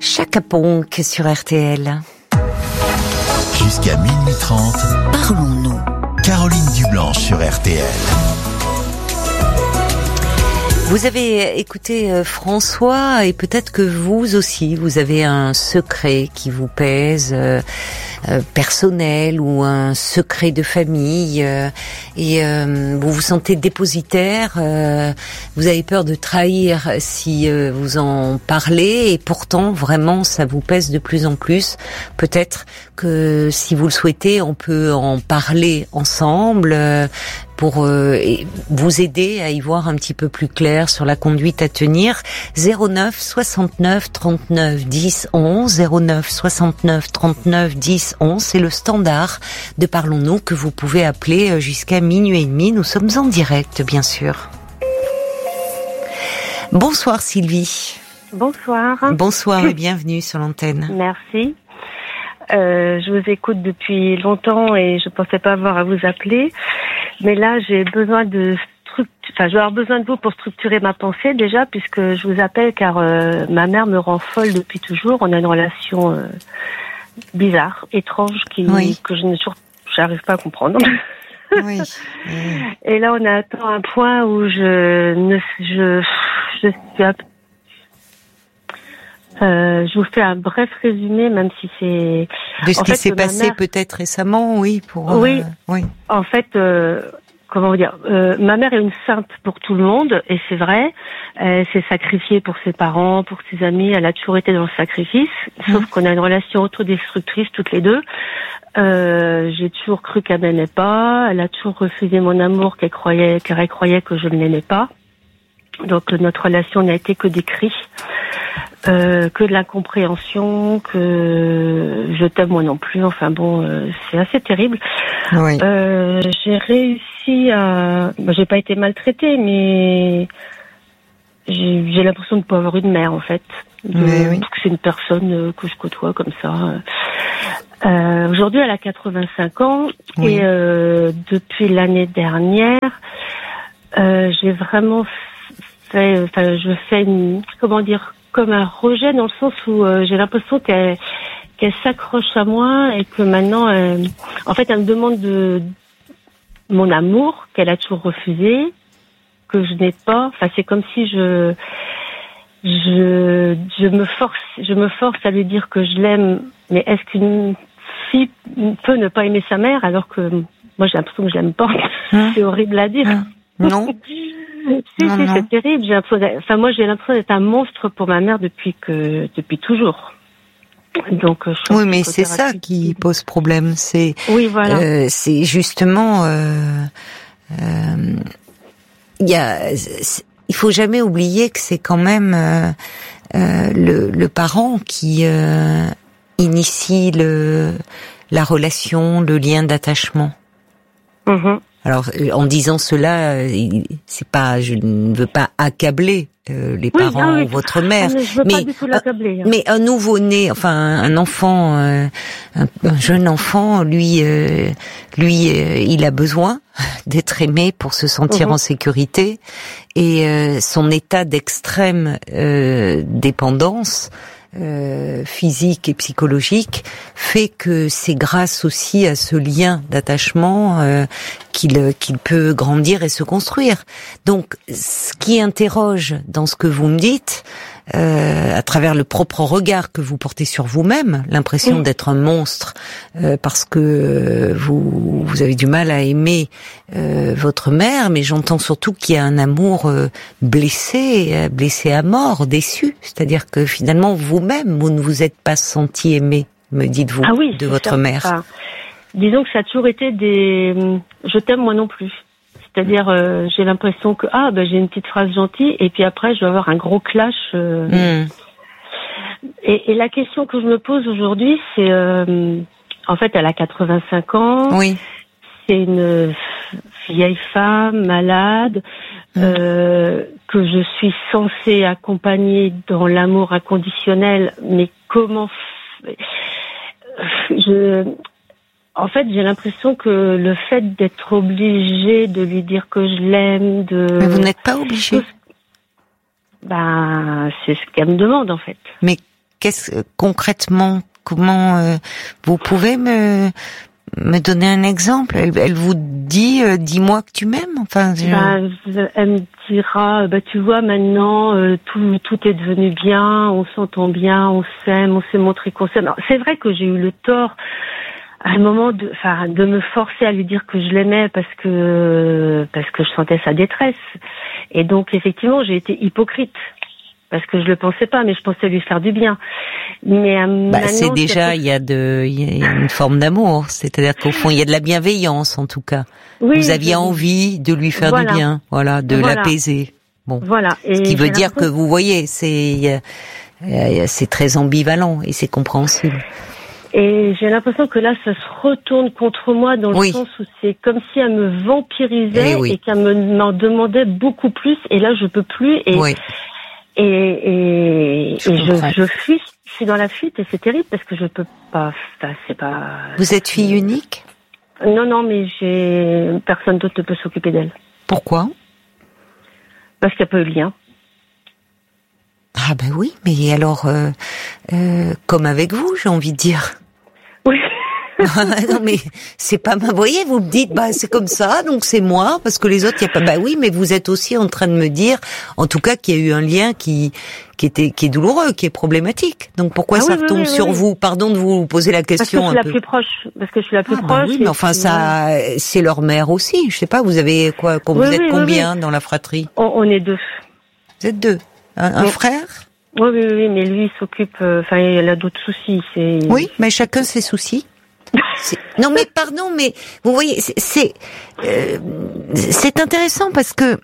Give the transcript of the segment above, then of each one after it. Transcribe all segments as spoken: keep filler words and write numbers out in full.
Chaka Ponk sur R T L. Jusqu'à minuit trente, parlons-nous. Caroline Dublanche sur R T L. Vous avez écouté François et peut-être que vous aussi, vous avez un secret qui vous pèse, euh, euh, personnel ou un secret de famille euh, et euh, vous vous sentez dépositaire, euh, vous avez peur de trahir si euh, vous en parlez et pourtant vraiment ça vous pèse de plus en plus. Peut-être que si vous le souhaitez, on peut en parler ensemble euh, pour euh, vous aider à y voir un petit peu plus clair sur la conduite à tenir. zéro neuf soixante-neuf trente-neuf dix onze, zéro neuf soixante-neuf trente-neuf dix onze, c'est le standard de Parlons-nous que vous pouvez appeler jusqu'à minuit et demi. Nous sommes en direct, bien sûr. Bonsoir Sylvie. Bonsoir. Bonsoir et bienvenue sur l'antenne. Merci. Euh, je vous écoute depuis longtemps et je pensais pas avoir à vous appeler. Mais là, j'ai besoin de structure, enfin, je vais avoir besoin de vous pour structurer ma pensée déjà, puisque je vous appelle car euh, ma mère me rend folle depuis toujours. On a une relation euh, bizarre, étrange, qui oui. que je ne j'arrive pas à comprendre. Oui. Et là, on a atteint un point où je ne, je, je suis un peu Euh, je vous fais un bref résumé, même si c'est... De ce en qui fait, s'est passé mère... peut-être récemment, oui. Pour, oui, euh, oui. En fait, euh, comment vous dire, euh, ma mère est une sainte pour tout le monde, et c'est vrai. Elle s'est sacrifiée pour ses parents, pour ses amis, elle a toujours été dans le sacrifice, sauf mmh. qu'on a une relation autodestructrice toutes les deux. Euh, j'ai toujours cru qu'elle m'aimait pas, elle a toujours refusé mon amour, qu'elle croyait, car elle croyait que je ne l'aimais pas. Donc notre relation n'a été que des cris. Euh, que de l'incompréhension, que je t'aime moi non plus. Enfin bon, euh, c'est assez terrible. Oui. Euh, j'ai réussi à... Bah, j'ai pas été maltraitée, mais j'ai, j'ai l'impression de ne pas avoir eu de mère, en fait. De, oui, oui. Que c'est une personne que je côtoie comme ça. Euh, aujourd'hui, elle a quatre-vingt-cinq ans. Oui. Et euh, depuis l'année dernière, euh, j'ai vraiment fait... Enfin, je fais une... Comment dire comme un rejet dans le sens où euh, j'ai l'impression qu'elle qu'elle s'accroche à moi et que maintenant, euh, en fait, elle me demande de mon amour qu'elle a toujours refusé, que je n'ai pas. Enfin, c'est comme si je je je me force je me force à lui dire que je l'aime. Mais est-ce qu'une fille peut ne pas aimer sa mère alors que moi j'ai l'impression que je l'aime pas? Hein? C'est horrible à dire. Hein? Non. Si, non, si, non. c'est terrible. J'ai l'impression, enfin, moi, j'ai l'impression d'être un monstre pour ma mère depuis que, depuis toujours. Donc, je oui, mais c'est ça qui pose problème. C'est, oui, voilà. Euh, c'est justement, euh, euh, il y a, il faut jamais oublier que c'est quand même euh, euh, le, le parent qui euh, initie le, la relation, le lien d'attachement. Mm-hmm. Alors, en disant cela, c'est pas, je ne veux pas accabler euh, les oui, parents non, oui, ou votre mère, mais, je veux mais, pas du tout l'accabler, hein. mais un nouveau-né, enfin un enfant, euh, un, un jeune enfant, lui, euh, lui, euh, il a besoin d'être aimé pour se sentir mm-hmm. en sécurité, et euh, son état d'extrême euh, dépendance. Euh, physique et psychologique fait que c'est grâce aussi à ce lien d'attachement euh, qu'il qu'il peut grandir et se construire. Donc, ce qui interroge dans ce que vous me dites, euh, à travers le propre regard que vous portez sur vous-même, l'impression oui. d'être un monstre euh, parce que vous vous avez du mal à aimer euh, votre mère, mais j'entends surtout qu'il y a un amour euh, blessé, blessé à mort, déçu. C'est-à-dire que finalement vous-même vous ne vous êtes pas senti aimé, me dites-vous, ah oui, de votre ça. mère. Enfin, disons que ça a toujours été des je t'aime moi non plus. C'est-à-dire, euh, j'ai l'impression que ah ben j'ai une petite phrase gentille et puis après je vais avoir un gros clash. Euh, mm. et, et la question que je me pose aujourd'hui, c'est euh, en fait elle a quatre-vingt-cinq ans. Oui. C'est une vieille femme malade mm. euh, que je suis censée accompagner dans l'amour inconditionnel. Mais comment f... je En fait, j'ai l'impression que le fait d'être obligée de lui dire que je l'aime, de... Mais vous n'êtes pas obligée. Ben, c'est ce qu'elle me demande, en fait. Mais qu'est-ce concrètement, comment euh, vous pouvez me me donner un exemple? Elle, elle vous dit, euh, dis-moi que tu m'aimes. Enfin, je... bah, elle me dira, bah tu vois maintenant euh, tout tout est devenu bien, on s'entend bien, on s'aime, on s'est montré qu'on s'aime. Alors, c'est vrai que j'ai eu le tort à un moment de, enfin, de me forcer à lui dire que je l'aimais parce que parce que je sentais sa détresse. Et donc effectivement, j'ai été hypocrite. Parce que je le pensais pas, mais je pensais lui faire du bien. Mais euh, bah, c'est déjà, il y a de, il y a une forme d'amour. C'est-à-dire qu'au fond, il y a de la bienveillance, en tout cas. Oui, vous aviez je... envie de lui faire voilà. du bien, voilà, de voilà. l'apaiser. Bon. Voilà. Et ce qui veut dire que vous voyez, c'est, c'est très ambivalent et c'est compréhensible. Et j'ai l'impression que là, ça se retourne contre moi dans le oui. sens où c'est comme si elle me vampirisait et, oui. et qu'elle me, m'en demandait beaucoup plus. Et là, je peux plus. Et oui. Et, et, je, et je, je fuis, je suis dans la fuite et c'est terrible parce que je peux pas, enfin, c'est pas... Vous êtes fille unique? Non, non, mais j'ai, personne d'autre ne peut s'occuper d'elle. Pourquoi? Parce qu'il n'y a pas eu de lien. Ah ben oui, mais alors, euh, euh, comme avec vous, j'ai envie de dire. Oui. Non mais c'est pas ma. Vous voyez, vous me dites bah c'est comme ça, donc c'est moi parce que les autres il y a pas. Bah oui, mais vous êtes aussi en train de me dire, en tout cas, qu'il y a eu un lien qui qui était qui est douloureux, qui est problématique. Donc pourquoi ah, ça oui, retombe oui, oui, sur oui. vous? Pardon de vous poser la question. Parce que je suis un la peu. plus proche. Parce que je suis la plus ah, proche. Bah oui, mais enfin puis, ça, ouais. c'est leur mère aussi. Je sais pas. Vous avez quoi? Quand oui, vous êtes oui, combien oui. dans la fratrie? on, on est deux. Vous êtes deux. Un, un frère? Oui, oui, oui, mais lui il s'occupe. Enfin, euh, il a d'autres soucis. C'est. Oui, mais chacun ses soucis. C'est... Non mais pardon, mais vous voyez, c'est c'est, euh, c'est intéressant parce que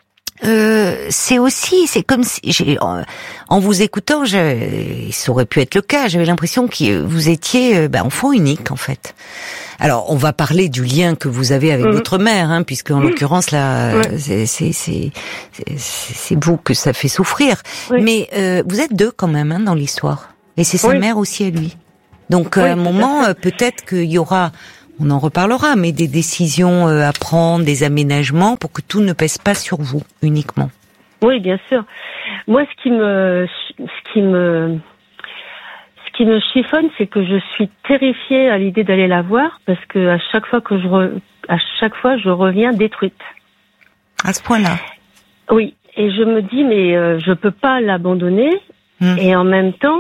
euh, c'est aussi, c'est comme si j'ai, en, en vous écoutant, je, ça aurait pu être le cas. J'avais l'impression que vous étiez ben, enfant unique en fait. Alors on va parler du lien que vous avez avec mmh. votre mère, hein, puisque en mmh. l'occurrence là, ouais. c'est, c'est c'est c'est c'est vous que ça fait souffrir. Oui. Mais euh, vous êtes deux quand même hein, dans l'histoire, et c'est sa oui. mère aussi à lui. Donc oui, à un moment, euh, peut-être qu'il y aura, on en reparlera, mais des décisions euh, à prendre, des aménagements pour que tout ne pèse pas sur vous uniquement. Oui, bien sûr. Moi, ce qui me, ce qui me, ce qui me chiffonne, c'est que je suis terrifiée à l'idée d'aller la voir parce que à chaque fois que je, re, à chaque fois, je reviens détruite. À ce point-là. Oui, et je me dis mais euh, je peux pas l'abandonner hum. et en même temps,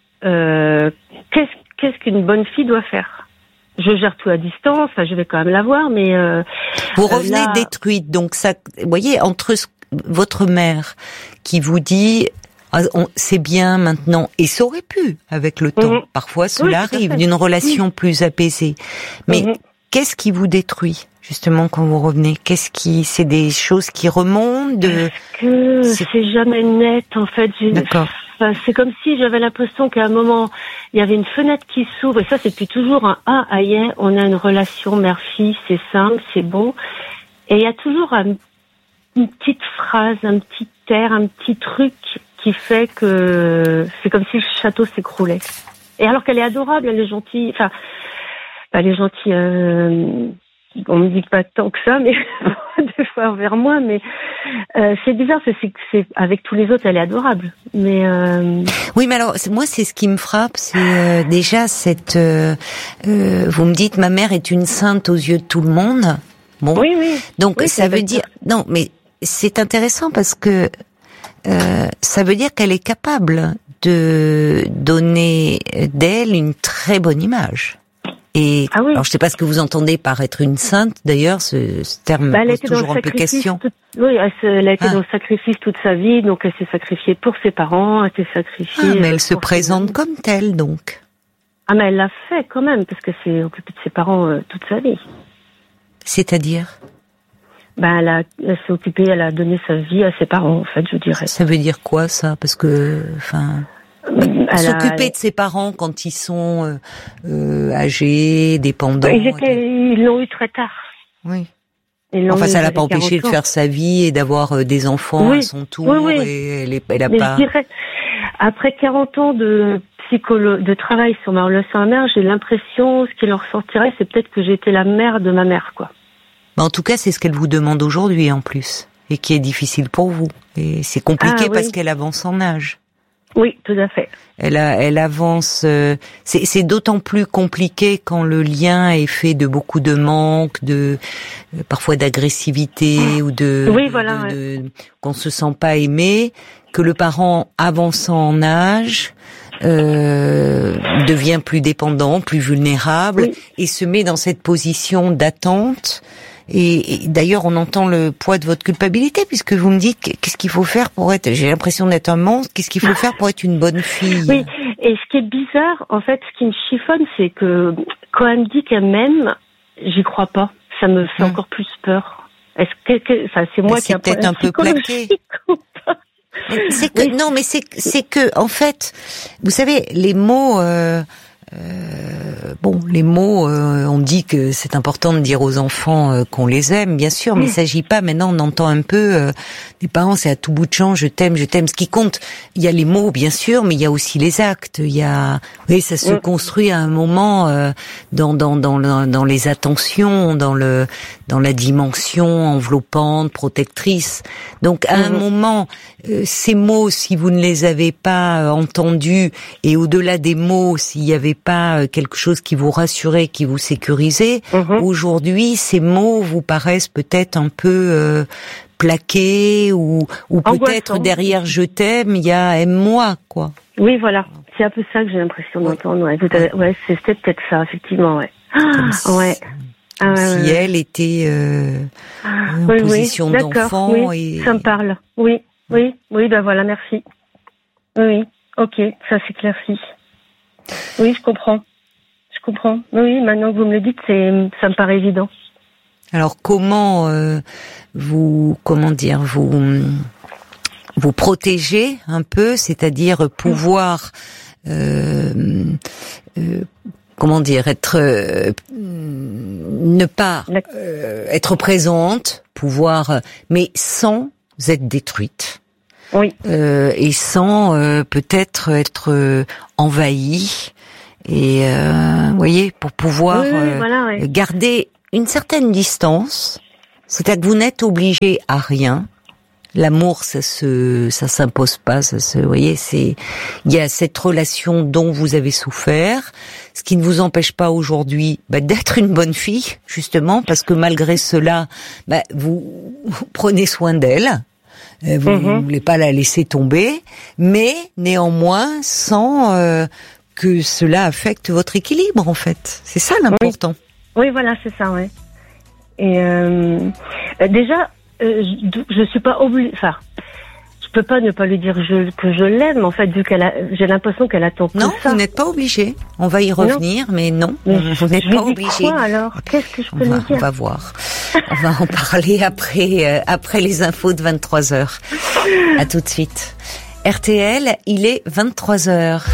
euh, qu'est-ce Qu'est-ce qu'une bonne fille doit faire? Je gère tout à distance, enfin, je vais quand même la voir, mais... Euh, vous revenez là... détruite, donc ça... Vous voyez, entre ce, votre mère qui vous dit ah, on, c'est bien maintenant, et ça aurait pu avec le temps, mm-hmm. parfois cela oui, arrive, d'une relation mm-hmm. plus apaisée. Mais mm-hmm. qu'est-ce qui vous détruit, justement, quand vous revenez? Qu'est-ce qui... C'est des choses qui remontent de... Parce que c'est, c'est jamais net, en fait. J'ai... D'accord. Enfin, c'est comme si j'avais l'impression qu'à un moment, il y avait une fenêtre qui s'ouvre, et ça, c'est depuis toujours un « Ah, aïe, on a une relation mère-fille, c'est simple, c'est bon ». Et il y a toujours un, une petite phrase, un petit air, un petit truc qui fait que c'est comme si le château s'écroulait. Et alors qu'elle est adorable, elle est gentille, enfin, elle est gentille... Euh, on me dit pas tant que ça, mais des fois envers moi, mais euh, c'est bizarre, c'est, c'est, c'est avec tous les autres, elle est adorable. Mais euh... oui, mais alors moi, c'est ce qui me frappe, c'est euh, déjà cette. Euh, euh, vous me dites, ma mère est une sainte aux yeux de tout le monde. Bon, oui, oui. Donc oui, ça veut dire non, mais c'est intéressant parce que euh, ça veut dire qu'elle est capable de donner d'elle une très bonne image. Et ah oui. alors je sais pas ce que vous entendez par être une sainte. D'ailleurs, ce, ce terme bah, pose toujours un peu question. Toute, oui, elle, elle a été ah. dans le sacrifice toute sa vie, donc elle s'est sacrifiée pour ses parents, elle s'est sacrifiée. Ah, mais elle se présente comme telle, donc. Ah, mais elle l'a fait quand même, parce que c'est occupée de ses parents euh, toute sa vie. C'est-à-dire? Ben, elle, a, elle s'est occupée, elle a donné sa vie à ses parents, en fait, je dirais. Ça veut dire quoi, ça? Parce que, enfin. Elle s'occuper a... de ses parents quand ils sont euh, euh, âgés, dépendants. Ils, étaient, ils l'ont eu très tard. Oui. Enfin, ça l'a pas empêché de faire sa vie et d'avoir euh, des enfants oui. à son tour. Oui, oui. Et elle, est, elle a Mais pas. Je dirais, après quarante ans de psycholo... de travail sur ma relation à ma mère, j'ai l'impression, ce qui leur sortirait, c'est peut-être que j'étais la mère de ma mère, quoi. Mais en tout cas, c'est ce qu'elle vous demande aujourd'hui, en plus, et qui est difficile pour vous. Et c'est compliqué ah, oui. parce qu'elle avance en âge. Oui, tout à fait. Elle, a, elle avance. Euh, c'est, c'est d'autant plus compliqué quand le lien est fait de beaucoup de manque, de euh, parfois d'agressivité mmh. ou de, oui, de, voilà, de, ouais. de qu'on se sent pas aimé, que le parent avançant en âge euh, devient plus dépendant, plus vulnérable oui. et se met dans cette position d'attente. Et, et d'ailleurs, on entend le poids de votre culpabilité, puisque vous me dites qu'est-ce qu'il faut faire pour être. J'ai l'impression d'être un monstre. Qu'est-ce qu'il faut faire pour être une bonne fille? Oui. Et ce qui est bizarre, en fait, ce qui me chiffonne, c'est que quand elle me dit qu'elle m'aime, j'y crois pas. Ça me fait hum. encore plus peur. Est-ce que, que enfin, c'est moi mais qui ai peut-être un peu plaqué. C'est que oui. non, mais c'est c'est que en fait, vous savez, les mots. Euh, Euh, bon, les mots, euh, on dit que c'est important de dire aux enfants euh, qu'on les aime, bien sûr, mais il s'agit pas, maintenant on entend un peu, euh, les parents c'est à tout bout de champ, je t'aime, je t'aime, ce qui compte, il y a les mots bien sûr, mais il y a aussi les actes, il y a, oui, ça se construit à un moment euh, dans, dans, dans, dans, dans les attentions, dans le, dans la dimension enveloppante, protectrice, donc à un moment, euh, ces mots, si vous ne les avez pas euh, entendus, et au-delà des mots, s'il y avait pas quelque chose qui vous rassurait, qui vous sécurisait, mmh. aujourd'hui, ces mots vous paraissent peut-être un peu euh, plaqués ou, ou peut-être derrière « je t'aime », il y a « aime-moi », quoi. Oui, voilà. C'est un peu ça que j'ai l'impression ouais. d'entendre. Ouais, ouais. ouais c'est peut-être ça, effectivement. Ouais. Comme si, ouais. Comme ah, si ouais, elle ouais. était euh, en oui, position oui. d'enfant. Oui, et... ça me parle. Oui, oui, oui, ben voilà, merci. Oui, ok, ça s'éclaircit. Oui, je comprends. Je comprends. Oui, maintenant que vous me le dites, c'est, ça me paraît évident. Alors, comment euh, vous, comment dire, vous, vous protéger un peu, c'est-à-dire pouvoir, euh, euh, comment dire, être, euh, ne pas euh, être présente, pouvoir, mais sans être détruite. Oui. Euh, et sans euh, peut-être être euh, envahi et euh, vous voyez, pour pouvoir oui, oui, euh, voilà, ouais. garder une certaine distance, c'est-à-dire que vous n'êtes obligé à rien. L'amour, ça se, ça s'impose pas, ça se, vous voyez, c'est, il y a cette relation dont vous avez souffert, ce qui ne vous empêche pas aujourd'hui, bah, d'être une bonne fille, justement, parce que malgré cela, bah, vous, vous prenez soin d'elle. Vous ne mmh. voulez pas la laisser tomber, mais néanmoins sans euh, que cela affecte votre équilibre, en fait. C'est ça l'important. Oui, oui voilà, c'est ça, ouais. Et euh, déjà, euh, je ne suis pas obligée... Enfin, je peux pas ne pas lui dire je, que je l'aime, en fait, vu qu'elle a... J'ai l'impression qu'elle attend que non, ça. Non, vous n'êtes pas obligé. On va y revenir, non. mais non, mais vous n'êtes pas obligé. Quoi, alors ? Qu'est-ce que je peux on va, lui dire ? On va voir. On va en parler après, euh, après les infos de vingt-trois heures. À tout de suite. R T L, il est vingt-trois heures.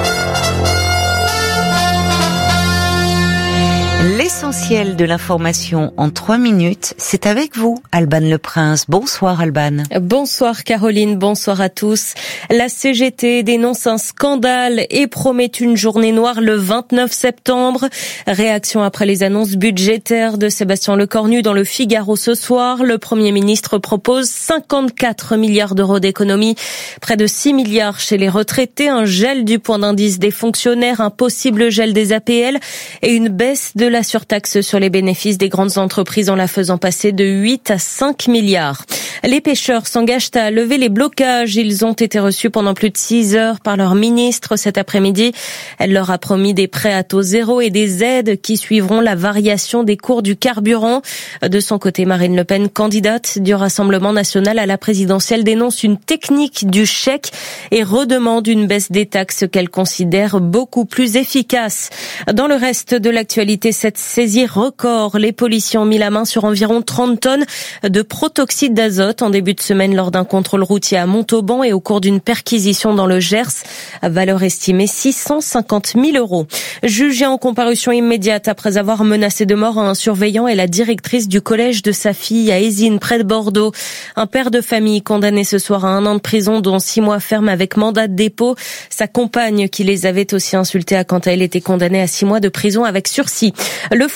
L'essentiel de l'information en trois minutes, c'est avec vous, Alban Le Prince. Bonsoir, Alban. Bonsoir, Caroline. Bonsoir à tous. La C G T dénonce un scandale et promet une journée noire le vingt-neuf septembre. Réaction après les annonces budgétaires de Sébastien Lecornu dans le Figaro ce soir. Le Premier ministre propose cinquante-quatre milliards d'euros d'économies, près de six milliards chez les retraités, un gel du point d'indice des fonctionnaires, un possible gel des A P L et une baisse de la surtaxe sur les bénéfices des grandes entreprises en la faisant passer de huit à cinq milliards. Les pêcheurs s'engagent à lever les blocages. Ils ont été reçus pendant plus de six heures par leur ministre cet après-midi. Elle leur a promis des prêts à taux zéro et des aides qui suivront la variation des cours du carburant. De son côté, Marine Le Pen, candidate du Rassemblement national à la présidentielle, dénonce une technique du chèque et redemande une baisse des taxes qu'elle considère beaucoup plus efficace. Dans le reste de l'actualité, cette saisie record, les policiers ont mis la main sur environ trente tonnes de protoxyde d'azote en début de semaine lors d'un contrôle routier à Montauban et au cours d'une perquisition dans le Gers, à valeur estimée six cent cinquante mille euros. Jugée en comparution immédiate après avoir menacé de mort un surveillant et la directrice du collège de sa fille à Ézines, près de Bordeaux. Un père de famille condamné ce soir à un an de prison, dont six mois ferme avec mandat de dépôt. Sa compagne, qui les avait aussi insultés, a quant à elle été condamnée à six mois de prison avec sursis. Le foot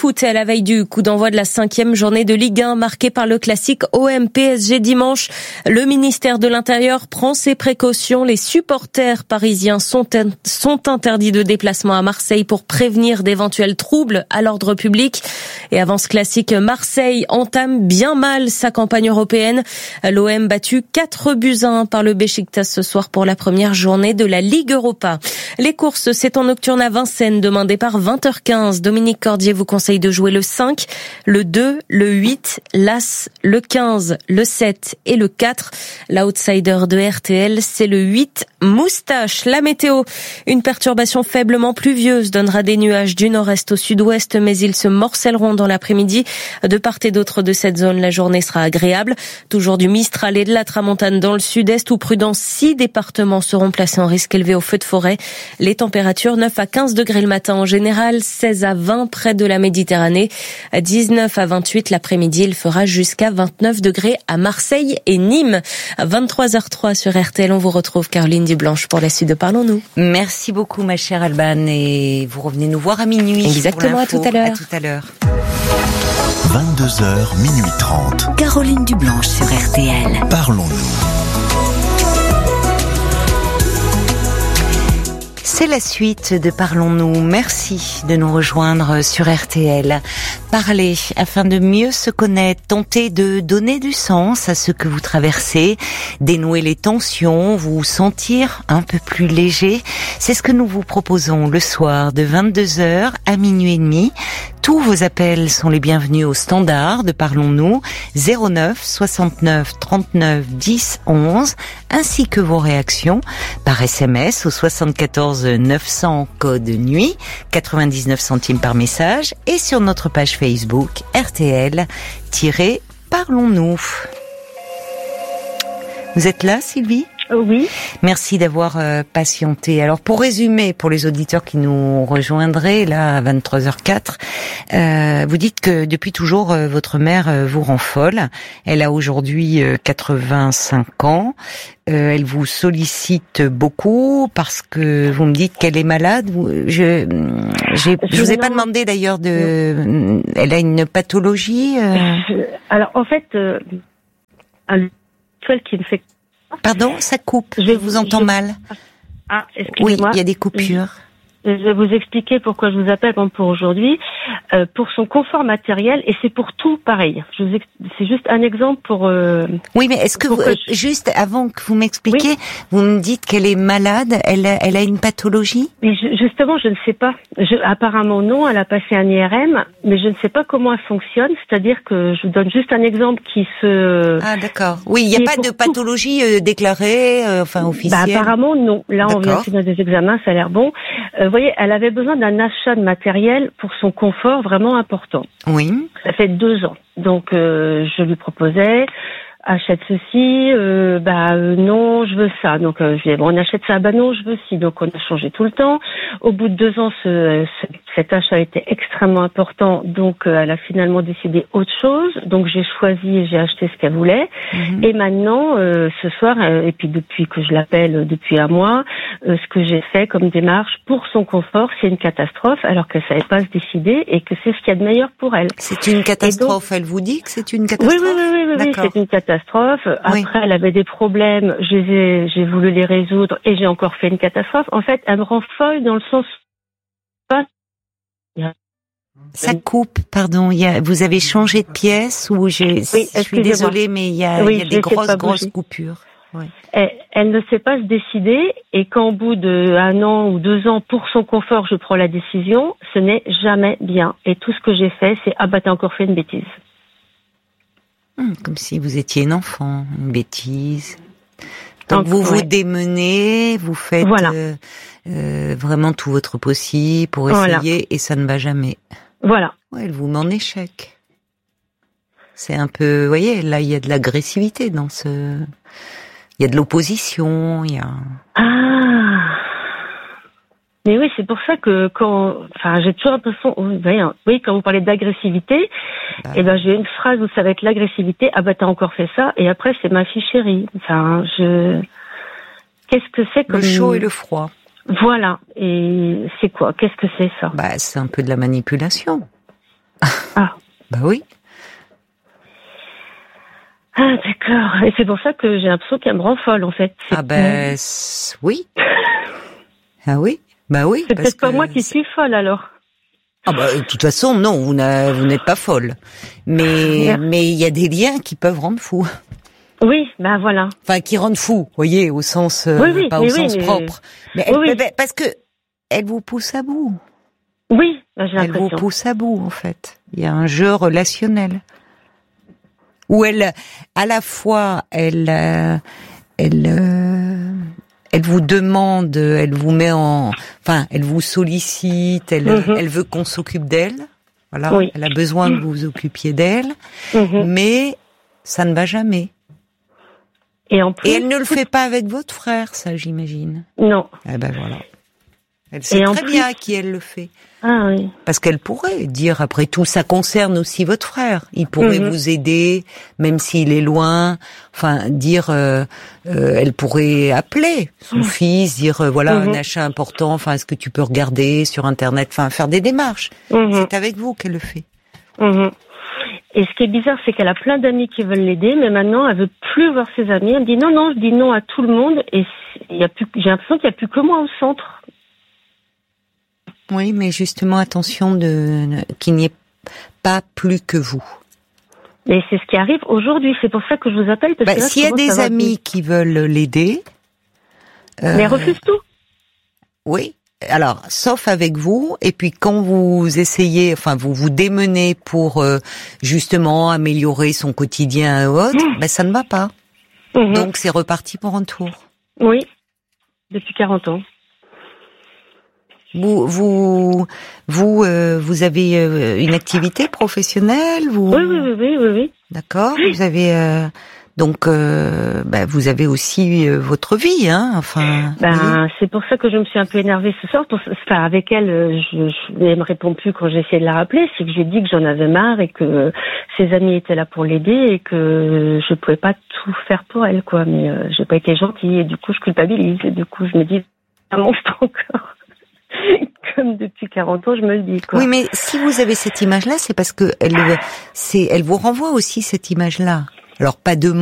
foot, à la veille du coup d'envoi de la cinquième journée de Ligue un, marquée par le classique O M P S G dimanche. Le ministère de l'Intérieur prend ses précautions. Les supporters parisiens sont, sont interdits de déplacement à Marseille pour prévenir d'éventuels troubles à l'ordre public. Et avant ce classique, Marseille entame bien mal sa campagne européenne. L'O M battu quatre buts à un par le Beşiktaş ce soir pour la première journée de la Ligue Europa. Les courses, c'est en nocturne à Vincennes, demain départ vingt heures quinze. Dominique Cordier vous conseille de jouer le cinq, le deux, le huit, l'As, le quinze, le sept et le quatre. L'outsider de R T L, c'est le huit, Moustache. La météo, une perturbation faiblement pluvieuse donnera des nuages du nord-est au sud-ouest, mais ils se morcelleront dans l'après-midi. De part et d'autre de cette zone, la journée sera agréable. Toujours du Mistral et de la Tramontane dans le sud-est, où prudent, six départements seront placés en risque élevé au feu de forêt. Les températures neuf à quinze degrés le matin en général, seize à vingt près de la Méditerranée, dix-neuf à vingt-huit l'après-midi. Il fera jusqu'à vingt-neuf degrés à Marseille et Nîmes. À vingt-trois heures trois sur R T L, on vous retrouve Caroline Dublanche pour la suite de Parlons-nous. Merci beaucoup ma chère Alban, et vous revenez nous voir à minuit. Exactement, à tout à l'heure. À tout à l'heure. vingt-deux heures, minuit trente. Caroline Dublanche sur R T L. Parlons-nous. C'est la suite de Parlons-nous. Merci de nous rejoindre sur R T L. Parler afin de mieux se connaître, tenter de donner du sens à ce que vous traversez, dénouer les tensions, vous sentir un peu plus léger. C'est ce que nous vous proposons le soir de vingt-deux heures à minuit et demi. Tous vos appels sont les bienvenus au standard de Parlons-nous, zéro neuf soixante-neuf trente-neuf dix onze, ainsi que vos réactions par S M S au soixante-quatorze neuf cents code nuit, quatre-vingt-dix-neuf centimes par message, et sur notre page Facebook R T L-Parlons-nous. Vous êtes là, Sylvie ? Oui. Merci d'avoir euh, patienté. Alors, pour résumer, pour les auditeurs qui nous rejoindraient, là, à vingt-trois heures quatre, euh, vous dites que depuis toujours, euh, votre mère euh, vous rend folle. Elle a aujourd'hui euh, quatre-vingt-cinq ans. Euh, elle vous sollicite beaucoup parce que vous me dites qu'elle est malade. Je j'ai, je vous ai pas demandé d'ailleurs de... Elle a une pathologie euh... Alors, en fait, euh, un seul qui ne fait... Pardon, ça coupe. Je vous entends je... mal. Ah, excusez-moi. Oui, il y a des coupures. Je vais vous expliquer pourquoi je vous appelle pour aujourd'hui. Euh, pour son confort matériel, et c'est pour tout pareil. Je vous ex... C'est juste un exemple pour... Euh... Oui, mais est-ce que, vous, que je... juste avant que vous m'expliquiez, oui. Vous me dites qu'elle est malade, elle a, elle a une pathologie ? Mais je, justement, je ne sais pas. Je, apparemment non, elle a passé un I R M, mais je ne sais pas comment elle fonctionne. C'est-à-dire que je vous donne juste un exemple qui se... Ah d'accord. Oui, il n'y a pas de pathologie euh, déclarée, euh, enfin officielle. Bah, apparemment non. Là, d'accord. On vient de faire des examens, ça a l'air bon. Euh, Vous voyez, elle avait besoin d'un achat de matériel pour son confort vraiment important. Oui. Ça fait deux ans. Donc, euh, je lui proposais, achète ceci, euh, bah euh, non, je veux ça. Donc, euh, je lui ai dit, bon, on achète ça, bah non, je veux ci. Donc, on a changé tout le temps. Au bout de deux ans, ce, ce, cet achat était extrêmement important. Donc, euh, elle a finalement décidé autre chose. Donc, j'ai choisi et j'ai acheté ce qu'elle voulait. Mm-hmm. Et maintenant, euh, ce soir, euh, et puis depuis que je l'appelle, euh, depuis un mois, euh, ce que j'ai fait comme démarche pour son confort, c'est une catastrophe, alors qu'elle savait pas se décider et que c'est ce qu'il y a de meilleur pour elle. C'est une catastrophe. Donc, elle vous dit que c'est une catastrophe? Oui, oui, oui, oui, oui, c'est une catastrophe. Après, oui. Elle avait des problèmes, je les ai, j'ai voulu les résoudre et j'ai encore fait une catastrophe. En fait, elle me rend folle dans le sens pas. Ça coupe, pardon. Il y a, vous avez changé de pièce ou j'ai, oui, je suis désolée, mais il y a, oui, il y a des grosses, grosses coupures. Oui. Elle, elle ne sait pas se décider et quand au bout d'un an ou deux ans, pour son confort, je prends la décision, ce n'est jamais bien. Et tout ce que j'ai fait, c'est ah bah t'as encore fait une bêtise. Hum, comme si vous étiez un enfant, une bêtise. Donc, Donc vous ouais. vous démenez, vous faites voilà. euh, euh, vraiment tout votre possible pour essayer voilà. et ça ne va jamais. Voilà. Ouais, elle vous met en échec. C'est un peu, vous voyez, là il y a de l'agressivité dans ce... Il y a de l'opposition, il y a... Ah. Mais oui, c'est pour ça que quand... Enfin, j'ai toujours l'impression... Vous voyez, oui, quand vous parlez d'agressivité, bah... eh ben, j'ai une phrase où ça va être l'agressivité. Ah bah, t'as encore fait ça. Et après, c'est ma fille chérie. Enfin, je... Qu'est-ce que c'est comme... Le chaud et le froid. Voilà. Et c'est quoi? Qu'est-ce que c'est, ça? Bah, c'est un peu de la manipulation. Ah. Bah oui. Ah, d'accord. Et c'est pour ça que j'ai l'impression qu'elle me rend folle, en fait. C'est Ah ben, oui. Ah oui, bah oui. C'est parce peut-être pas que moi qui suis folle, alors. Ah bah, de toute façon, non, vous, n'a, vous n'êtes pas folle. Mais, mais il y a des liens qui peuvent rendre fou. Oui, ben voilà. Enfin, qui rendent fou, voyez, au sens, euh, oui, oui, pas oui, au oui, sens mais... propre. Mais elle, oui, oui. mais parce que, elle vous pousse à bout. Oui, ben, j'ai Elle l'impression. vous pousse à bout, en fait. Il y a un jeu relationnel. Où elle, à la fois, elle, euh, elle, euh, elle vous demande, elle vous met en, enfin, elle vous sollicite, elle, mm-hmm. elle veut qu'on s'occupe d'elle. Voilà. Oui. Elle a besoin que vous vous occupiez d'elle. Mm-hmm. Mais ça ne va jamais. Et en plus. Et elle ne le fait pas avec votre frère, ça, j'imagine. Non. Eh ben voilà. Elle sait très bien à qui elle le fait. Ah oui. Parce qu'elle pourrait dire, après tout, ça concerne aussi votre frère. Il pourrait mm-hmm. vous aider, même s'il est loin. Enfin, dire, euh, euh, elle pourrait appeler son mm. fils, dire, euh, voilà, mm-hmm. un achat important. Enfin, est-ce que tu peux regarder sur Internet, enfin, faire des démarches. Mm-hmm. C'est avec vous qu'elle le fait. Mm-hmm. Et ce qui est bizarre, c'est qu'elle a plein d'amis qui veulent l'aider, mais maintenant, elle veut plus voir ses amis. Elle me dit non, non, je dis non à tout le monde. Et il y a plus, j'ai l'impression qu'il y a plus que moi au centre. Oui, mais justement, attention de, qu'il n'y ait pas plus que vous. Mais c'est ce qui arrive aujourd'hui. C'est pour ça que je vous appelle. Parce bah, que là, s'il y a des amis qui veulent l'aider, euh... mais elle refuse tout. Oui. Alors, sauf avec vous. Et puis, quand vous essayez, enfin, vous vous démenez pour euh, justement améliorer son quotidien ou autre, mmh. ben ça ne va pas. Mmh. Donc, c'est reparti pour un tour. Oui. Depuis quarante ans. Vous, vous, vous, euh, vous avez euh, une activité professionnelle, vous... Oui, oui, oui, oui, oui, oui. D'accord. Oui. Vous avez euh, donc, euh, bah, vous avez aussi euh, votre vie, hein. Enfin. Ben, oui. C'est pour ça que je me suis un peu énervée ce soir. Pour, enfin, avec elle, je, je, elle me répond plus quand j'essaie de la rappeler. C'est que j'ai dit que j'en avais marre et que ses amis étaient là pour l'aider et que je pouvais pas tout faire pour elle, quoi. Mais euh, j'ai pas été gentille et du coup, je culpabilise. Et du coup, je me dis, un monstre encore. Comme depuis quarante ans, je me le dis, quoi. Oui, mais si vous avez cette image-là, c'est parce que elle, c'est, elle vous renvoie aussi cette image-là. Alors, pas de